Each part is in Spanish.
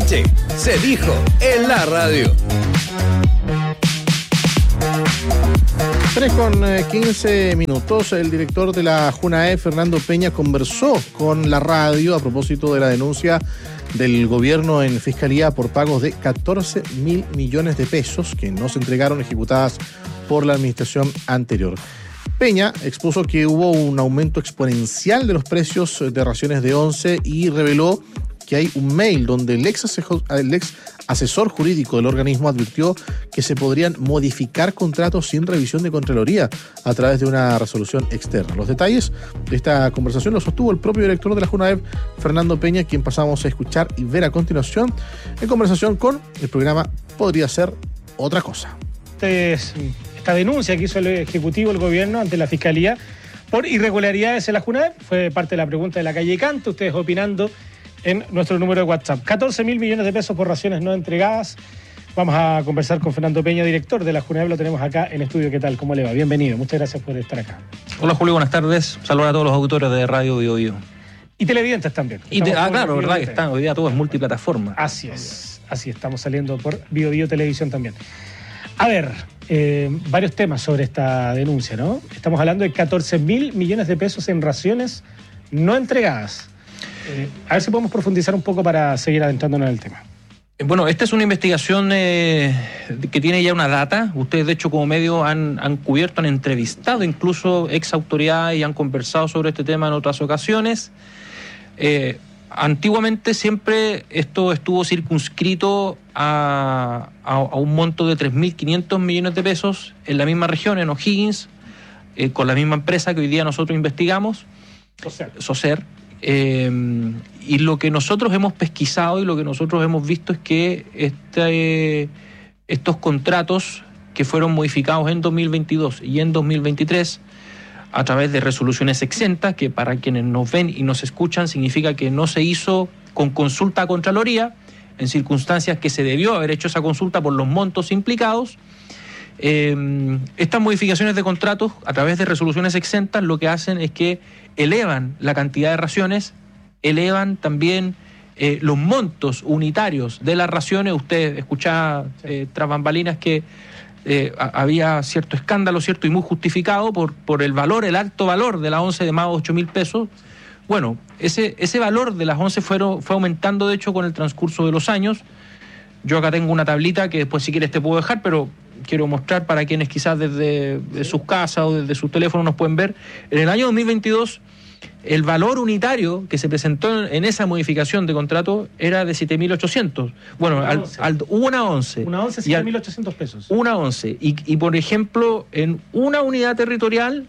noche se dijo en la radio. 3:15 minutos. El director de la JUNAEF, Fernando Peña, conversó con la radio a propósito de la denuncia del gobierno en Fiscalía por pagos de 14.000 millones de pesos que no se entregaron, ejecutadas por la administración anterior. Peña expuso que hubo un aumento exponencial de los precios de raciones de once y reveló que hay un mail donde el ex asesor jurídico del organismo advirtió que se podrían modificar contratos sin revisión de Contraloría a través de una resolución externa. Los detalles de esta conversación los sostuvo el propio director de la JUNAEF, Fernando Peña, quien pasamos a escuchar y ver a continuación en conversación con el programa Podría Ser Otra Cosa. Esta denuncia que hizo el Ejecutivo, el Gobierno, ante la Fiscalía por irregularidades en la JUNAEF fue parte de la pregunta de la calle Canto, ustedes opinando en nuestro número de WhatsApp. 14.000 millones de pesos por raciones no entregadas. Vamos a conversar con Fernando Peña, director de la JUNAEF. Lo tenemos acá en estudio. ¿Qué tal? ¿Cómo le va? Bienvenido. Muchas gracias por estar acá. Hola, Julio. Buenas tardes. Saludos a todos los auditores de Radio Bio Bio. Y televidentes también. Claro, verdad que están. Hoy día todo es multiplataforma. Así es. Así estamos saliendo por Bio Bio Televisión también. A ver, varios temas sobre esta denuncia, ¿no? Estamos hablando de 14.000 millones de pesos en raciones no entregadas. A ver si podemos profundizar un poco para seguir adentrándonos en el tema. Bueno, esta es una investigación que tiene ya una data. Ustedes, de hecho, como medio han cubierto, han entrevistado incluso ex autoridades y han conversado sobre este tema en otras ocasiones. Antiguamente siempre esto estuvo circunscrito a un monto de 3.500 millones de pesos en la misma región, en O'Higgins, con la misma empresa que hoy día nosotros investigamos, SOCER. Y lo que nosotros hemos pesquisado y lo que nosotros hemos visto es que estos contratos que fueron modificados en 2022 y en 2023 a través de resoluciones exentas, que para quienes nos ven y nos escuchan significa que no se hizo con consulta a Contraloría, en circunstancias que se debió haber hecho esa consulta por los montos implicados. Estas modificaciones de contratos a través de resoluciones exentas lo que hacen es que elevan la cantidad de raciones, elevan también los montos unitarios de las raciones. Usted escuchaba tras bambalinas que había cierto escándalo, cierto, y muy justificado por el valor, el alto valor de las once de más de 8.000 pesos. Bueno, ese valor de las once fue aumentando, de hecho, con el transcurso de los años. Yo acá tengo una tablita que después, si quieres, te puedo dejar, pero quiero mostrar para quienes quizás desde sus casas o desde sus teléfonos nos pueden ver. En el año 2022, el valor unitario que se presentó en esa modificación de contrato era de 7.800. Bueno, hubo una once. Una once, 7.800 pesos. Una once. Y por ejemplo, en una unidad territorial,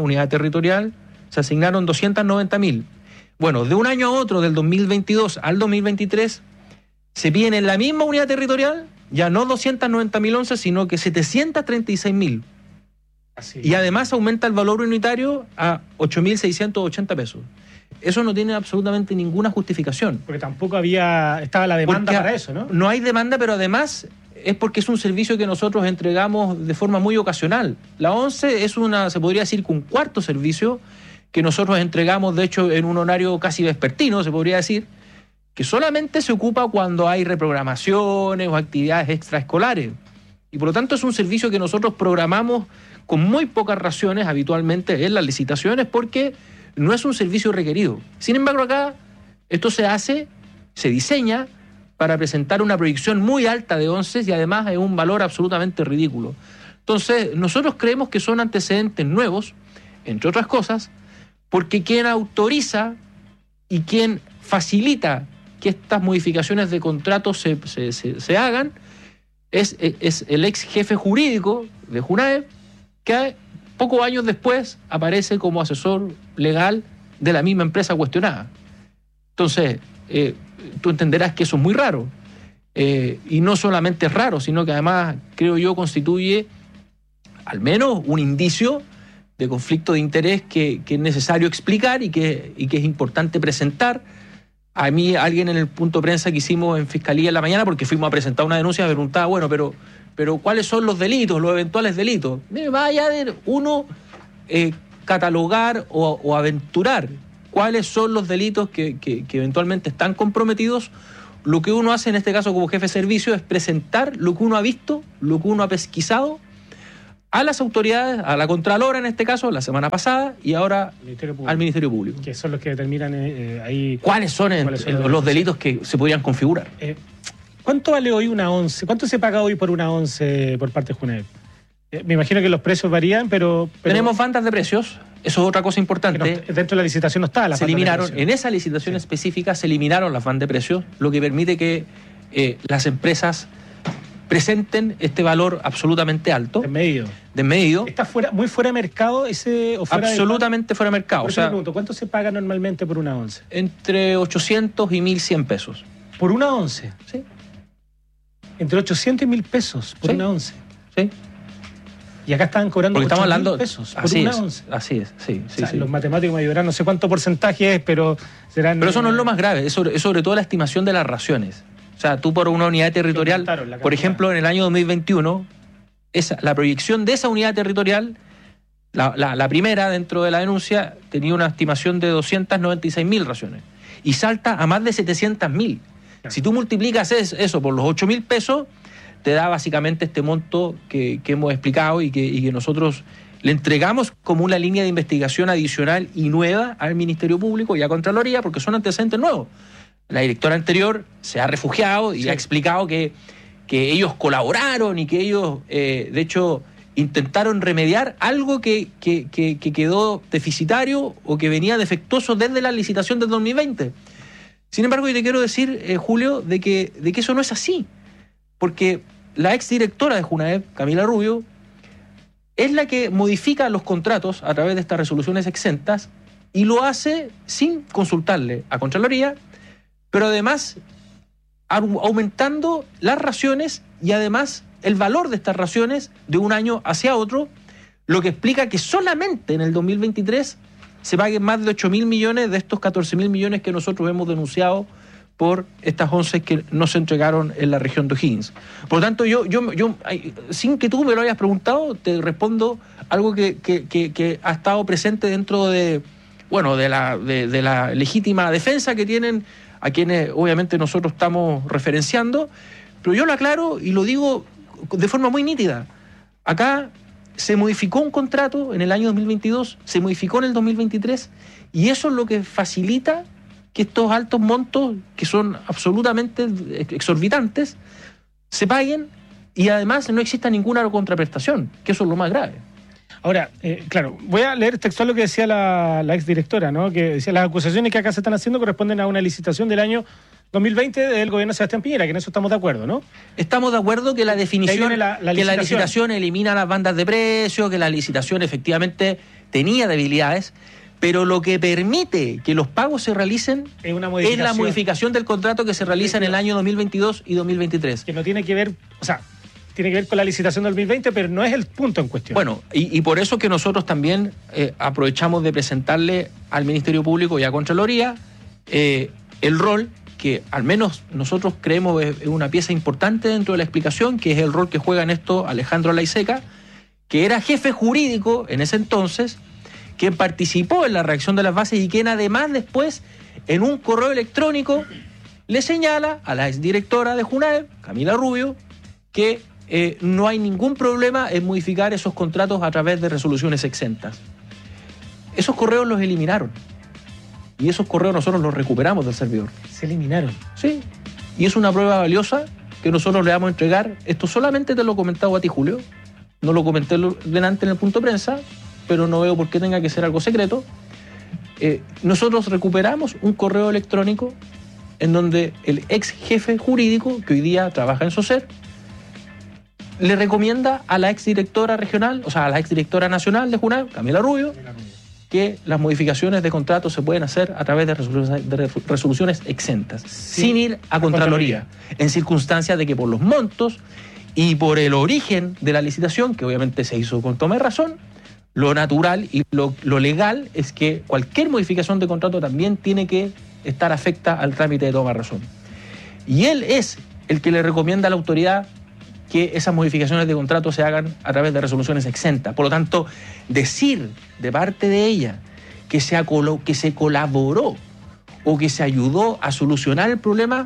se asignaron 290.000. Bueno, de un año a otro, del 2022 al 2023, se piden en la misma unidad territorial ya no 290.000 onzas, sino que 736.000. Y además aumenta el valor unitario a 8.680 pesos. Eso no tiene absolutamente ninguna justificación. Porque tampoco estaba la demanda para eso, ¿no? No hay demanda, pero además es porque es un servicio que nosotros entregamos de forma muy ocasional. La once es se podría decir que un cuarto servicio que nosotros entregamos, de hecho, en un horario casi vespertino, se podría decir, que solamente se ocupa cuando hay reprogramaciones o actividades extraescolares. Y por lo tanto es un servicio que nosotros programamos con muy pocas raciones habitualmente en las licitaciones porque no es un servicio requerido. Sin embargo, acá esto se diseña para presentar una proyección muy alta de onces y además es un valor absolutamente ridículo. Entonces, nosotros creemos que son antecedentes nuevos, entre otras cosas, porque quien autoriza y quien facilita que estas modificaciones de contratos se hagan es el ex jefe jurídico de JUNAEF, que pocos años después aparece como asesor legal de la misma empresa cuestionada. Entonces, tú entenderás que eso es muy raro. Y no solamente es raro, sino que además, creo yo, constituye al menos un indicio de conflicto de interés que es necesario explicar y que es importante presentar. A mí alguien en el punto de prensa que hicimos en Fiscalía en la mañana, porque fuimos a presentar una denuncia, me preguntaba, bueno, pero ¿cuáles son los delitos, los eventuales delitos? Vaya a ver, uno, catalogar o aventurar cuáles son los delitos que eventualmente están comprometidos lo que uno hace en este caso como jefe de servicio es presentar lo que uno ha visto, lo que uno ha pesquisado a las autoridades, a la Contralora en este caso, la semana pasada, y ahora al Ministerio Público. Que son los que determinan ahí... ¿Cuáles son los delitos que se podrían configurar? ¿Cuánto vale hoy una once? ¿Cuánto se paga hoy por una once por parte de Junaep? Me imagino que los precios varían, pero... Tenemos bandas de precios, eso es otra cosa importante. Dentro de la licitación no está la se eliminaron, en esa licitación específica se eliminaron las bandas de precios, lo que permite que las empresas presenten este valor absolutamente alto. Desmedido. ¿Está muy fuera de mercado ese o fuera absolutamente fuera de mercado. Por eso me pregunto, ¿cuánto se paga normalmente por una once? Entre 800 y 1.100 pesos. ¿Por una once? Sí. Entre 800 y 1.000 pesos por una once. Sí. Y acá estaban cobrando 8.000 pesos por una once. Así es, sí. Los matemáticos me ayudarán, no sé cuánto porcentaje es, pero serán... Pero eso no es lo más grave, es sobre todo la estimación de las raciones. O sea, tú por una unidad territorial, por ejemplo, en el año 2021, la proyección de esa unidad territorial, la primera dentro de la denuncia, tenía una estimación de 296.000 raciones y salta a más de 700.000. Claro. Si tú multiplicas eso por los 8.000 pesos, te da básicamente este monto que hemos explicado y que nosotros le entregamos como una línea de investigación adicional y nueva al Ministerio Público y a Contraloría, porque son antecedentes nuevos. La directora anterior se ha refugiado y ha explicado que ellos colaboraron y que ellos, de hecho, intentaron remediar algo que quedó deficitario o que venía defectuoso desde la licitación del 2020. Sin embargo, yo te quiero decir, Julio, de que eso no es así. Porque la exdirectora de Junaep, Camila Rubio, es la que modifica los contratos a través de estas resoluciones exentas y lo hace sin consultarle a Contraloría, pero además aumentando las raciones y además el valor de estas raciones de un año hacia otro, lo que explica que solamente en el 2023 se paguen más de 8.000 millones de estos 14.000 millones que nosotros hemos denunciado por estas 11 que no se entregaron en la región de O'Higgins. Por lo tanto, yo sin que tú me lo hayas preguntado, te respondo algo que ha estado presente dentro de la legítima defensa que tienen a quienes obviamente nosotros estamos referenciando, pero yo lo aclaro y lo digo de forma muy nítida. Acá se modificó un contrato en el año 2022, se modificó en el 2023, y eso es lo que facilita que estos altos montos, que son absolutamente exorbitantes, se paguen y además no exista ninguna contraprestación, que eso es lo más grave. Ahora, claro, voy a leer textual lo que decía la exdirectora, ¿no? Que decía: las acusaciones que acá se están haciendo corresponden a una licitación del año 2020 del gobierno de Sebastián Piñera, que en eso estamos de acuerdo, ¿no? Estamos de acuerdo que la definición, que la licitación elimina las bandas de precios, que la licitación efectivamente tenía debilidades, pero lo que permite que los pagos se realicen es la modificación del contrato que se realiza en el año 2022 y 2023. Que no tiene que ver, o sea, tiene que ver con la licitación del 2020, pero no es el punto en cuestión. Bueno, y por eso que nosotros también aprovechamos de presentarle al Ministerio Público y a Contraloría el rol que al menos nosotros creemos es una pieza importante dentro de la explicación, que es el rol que juega en esto Alejandro Laiseca, que era jefe jurídico en ese entonces, quien participó en la redacción de las bases y quien además después en un correo electrónico le señala a la exdirectora de Junaep, Camila Rubio, que no hay ningún problema en modificar esos contratos a través de resoluciones exentas. Esos correos los eliminaron. Y esos correos nosotros los recuperamos del servidor. ¿Se eliminaron? Sí. Y es una prueba valiosa que nosotros le vamos a entregar. Esto solamente te lo he comentado a ti, Julio. No lo comenté delante en el punto de prensa, pero no veo por qué tenga que ser algo secreto. Nosotros recuperamos un correo electrónico en donde el ex jefe jurídico, que hoy día trabaja en SOCER, le recomienda a la exdirectora regional, o sea, a la exdirectora nacional de Junaep, Camila Rubio, que las modificaciones de contratos se pueden hacer a través de resoluciones exentas, sin ir a Contraloría, en circunstancias de que por los montos y por el origen de la licitación, que obviamente se hizo con toma de razón, lo natural y lo legal es que cualquier modificación de contrato también tiene que estar afecta al trámite de toma de razón. Y él es el que le recomienda a la autoridad que esas modificaciones de contrato se hagan a través de resoluciones exentas. Por lo tanto, decir de parte de ella que se colaboró o que se ayudó a solucionar el problema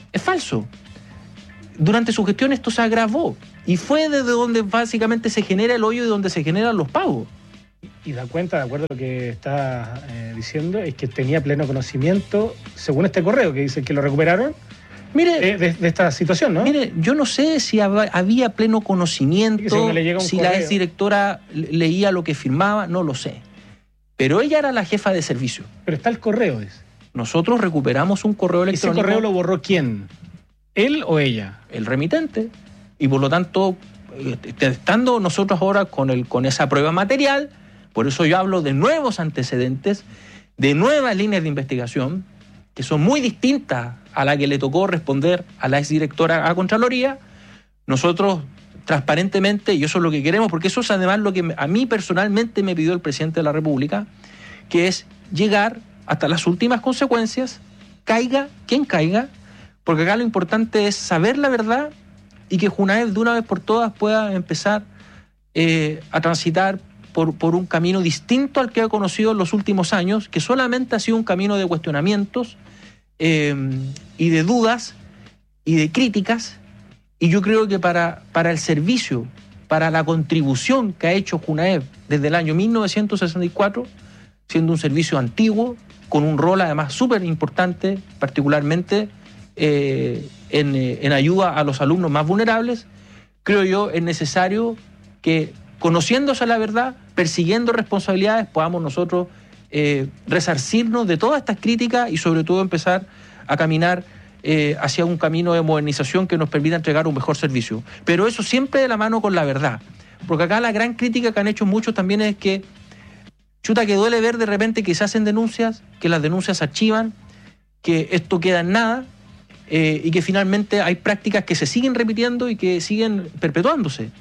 Es falso. Durante su gestión esto se agravó y fue desde donde básicamente se genera el hoyo y donde se generan los pagos. Y da cuenta, de acuerdo a lo que está diciendo, es que tenía pleno conocimiento, según este correo que dicen que lo recuperaron, Mire, de esta situación, ¿no? Mire, yo no sé si había pleno conocimiento, si la exdirectora leía lo que firmaba, no lo sé. Pero ella era la jefa de servicio. Pero está el correo, dice. Nosotros recuperamos un correo electrónico. ¿Ese correo lo borró quién? ¿Él o ella? El remitente. Y por lo tanto, estando nosotros ahora con esa prueba material, por eso yo hablo de nuevos antecedentes, de nuevas líneas de investigación, que son muy distintas a la que le tocó responder a la exdirectora a Contraloría. Nosotros, transparentemente, y eso es lo que queremos, porque eso es además lo que a mí personalmente me pidió el presidente de la República, que es llegar hasta las últimas consecuencias, caiga quien caiga, porque acá lo importante es saber la verdad y que Junaev de una vez por todas pueda empezar a transitar por un camino distinto al que ha conocido en los últimos años, que solamente ha sido un camino de cuestionamientos y de dudas y de críticas. Y yo creo que para el servicio, para la contribución que ha hecho Junaev desde el año 1964, siendo un servicio antiguo, con un rol además súper importante, particularmente en ayuda a los alumnos más vulnerables, creo yo es necesario que, conociéndose la verdad, persiguiendo responsabilidades, podamos nosotros resarcirnos de todas estas críticas y sobre todo empezar a caminar hacia un camino de modernización que nos permita entregar un mejor servicio. Pero eso siempre de la mano con la verdad. Porque acá la gran crítica que han hecho muchos también es que, chuta, que duele ver de repente que se hacen denuncias, que las denuncias se archivan, que esto queda en nada y que finalmente hay prácticas que se siguen repitiendo y que siguen perpetuándose.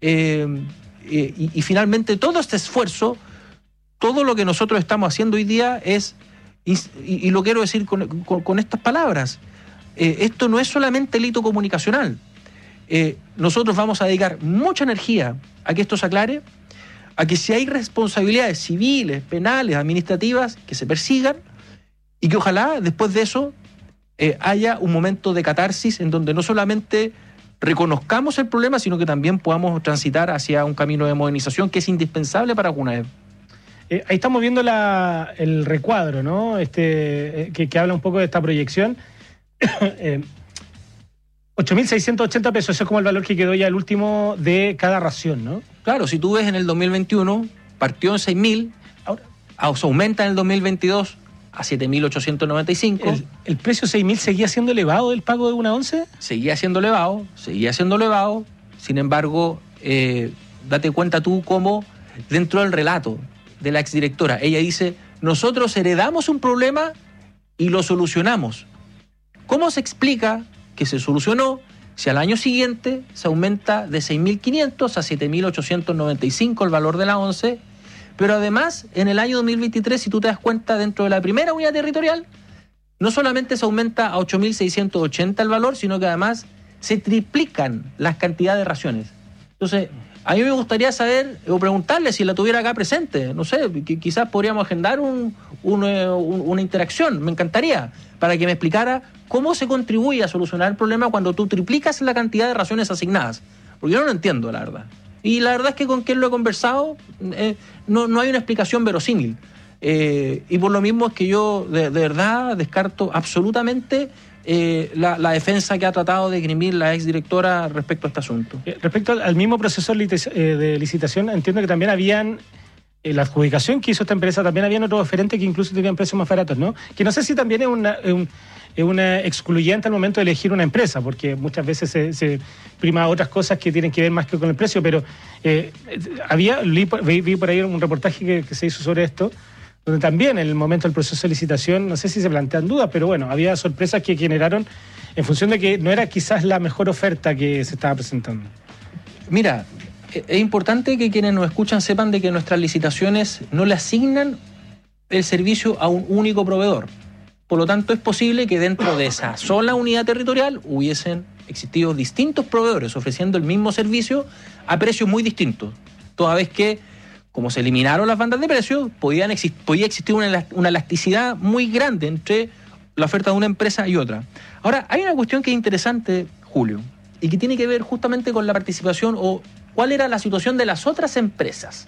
Y finalmente todo este esfuerzo, todo lo que nosotros estamos haciendo hoy día es, y lo quiero decir con estas palabras, esto no es solamente el hito comunicacional. Nosotros vamos a dedicar mucha energía a que esto se aclare, a que si hay responsabilidades civiles, penales, administrativas, que se persigan y que ojalá después de eso haya un momento de catarsis en donde no solamente reconozcamos el problema, sino que también podamos transitar hacia un camino de modernización que es indispensable para Junaev. Ahí estamos viendo el recuadro, ¿no? Que habla un poco de esta proyección. 8.680 pesos, eso es como el valor que quedó ya el último de cada ración, ¿no? Claro, si tú ves en el 2021, partió en 6.000, ahora se aumenta en el 2022 a 7.895. ¿El precio 6.000 seguía siendo elevado del pago de una once? Seguía siendo elevado. Sin embargo, date cuenta tú cómo dentro del relato de la exdirectora, ella dice, nosotros heredamos un problema y lo solucionamos. ¿Cómo se explica que se solucionó si al año siguiente se aumenta de 6.500 a 7.895 el valor de la once? Pero además, en el año 2023, si tú te das cuenta, dentro de la primera unidad territorial, no solamente se aumenta a 8.680 el valor, sino que además se triplican las cantidades de raciones. Entonces, a mí me gustaría saber o preguntarle si la tuviera acá presente. No sé, quizás podríamos agendar una interacción. Me encantaría, para que me explicara cómo se contribuye a solucionar el problema cuando tú triplicas la cantidad de raciones asignadas. Porque yo no lo entiendo, la verdad. Y la verdad es que con quien lo he conversado no hay una explicación verosímil. Y por lo mismo es que yo de verdad descarto absolutamente la defensa que ha tratado de esgrimir la exdirectora respecto a este asunto. Respecto al mismo proceso de licitación, entiendo que también habían, la adjudicación que hizo esta empresa, también habían otros oferentes que incluso tenían precios más baratos, ¿no? Que no sé si también es una excluyente al momento de elegir una empresa, porque muchas veces se prima otras cosas que tienen que ver más que con el precio, pero vi por ahí un reportaje que se hizo sobre esto, donde también en el momento del proceso de licitación, no sé si se plantean dudas, pero bueno, había sorpresas que generaron en función de que no era quizás la mejor oferta que se estaba presentando. Mira, es importante que quienes nos escuchan sepan de que nuestras licitaciones no le asignan el servicio a un único proveedor. Por lo tanto, es posible que dentro de esa sola unidad territorial hubiesen existido distintos proveedores ofreciendo el mismo servicio a precios muy distintos. Toda vez que, como se eliminaron las bandas de precios, podía existir una elasticidad muy grande entre la oferta de una empresa y otra. Ahora, hay una cuestión que es interesante, Julio, y que tiene que ver justamente con la participación o cuál era la situación de las otras empresas.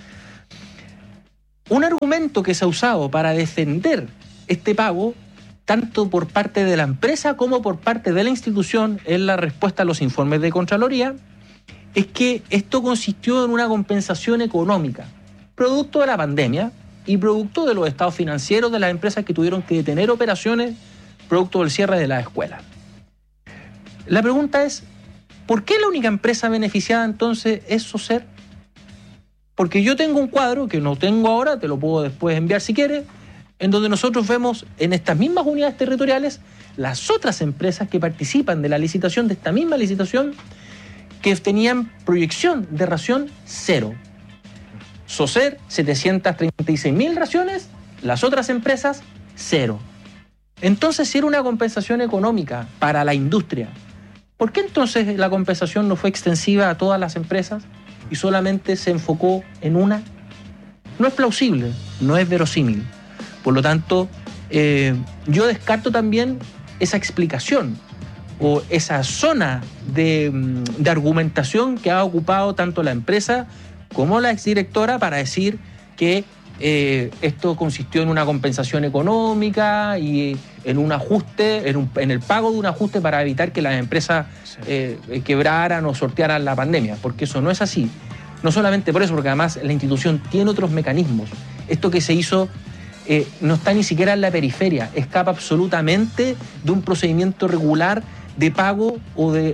Un argumento que se ha usado para defender este pago, tanto por parte de la empresa como por parte de la institución, en la respuesta a los informes de Contraloría, es que esto consistió en una compensación económica, producto de la pandemia y producto de los estados financieros de las empresas que tuvieron que detener operaciones producto del cierre de las escuelas. La pregunta es, ¿por qué la única empresa beneficiada entonces es SOSER? Porque yo tengo un cuadro, que no tengo ahora, te lo puedo después enviar si quieres, en donde nosotros vemos en estas mismas unidades territoriales las otras empresas que participan de la licitación, de esta misma licitación, que tenían proyección de ración 0. SOSER, 736.000 raciones, las otras empresas, 0. Entonces, si era una compensación económica para la industria, ¿por qué entonces la compensación no fue extensiva a todas las empresas y solamente se enfocó en una? No es plausible, no es verosímil. Por lo tanto, yo descarto también esa explicación o esa zona de argumentación que ha ocupado tanto la empresa como la exdirectora para decir que esto consistió en una compensación económica y en un ajuste, en el pago de un ajuste para evitar que las empresas quebraran o sortearan la pandemia, porque eso no es así. No solamente por eso, porque además la institución tiene otros mecanismos. Esto que se hizo no está ni siquiera en la periferia, escapa absolutamente de un procedimiento regular de pago o de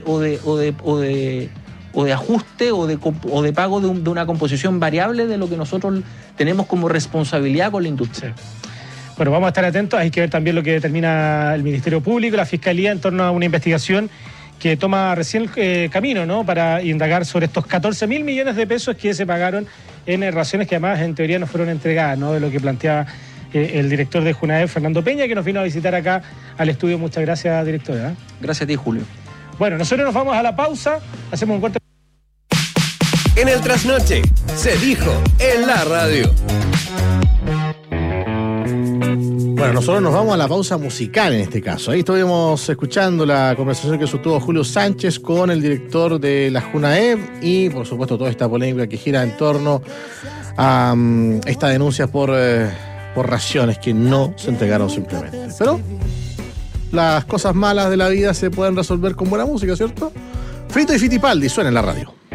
ajuste o de pago de una composición variable de lo que nosotros tenemos como responsabilidad con la industria. Sí. Bueno, vamos a estar atentos, hay que ver también lo que determina el Ministerio Público, la Fiscalía, en torno a una investigación que toma recién camino, ¿no?, para indagar sobre estos 14.000 millones de pesos que se pagaron en raciones que además en teoría no fueron entregadas, ¿no?, de lo que planteaba el director de Junaep, Fernando Peña, que nos vino a visitar acá al estudio. Muchas gracias, directora. Gracias a ti, Julio. Bueno, nosotros nos vamos a la pausa, hacemos un corte. En el trasnoche, se dijo en la radio. Bueno, nosotros nos vamos a la pausa musical en este caso. Ahí estuvimos escuchando la conversación que sostuvo Julio Sánchez con el director de la Junaep y, por supuesto, toda esta polémica que gira en torno a esta denuncia por raciones que no se entregaron simplemente. Pero las cosas malas de la vida se pueden resolver con buena música, ¿cierto? Frito y Fittipaldi suena en la radio.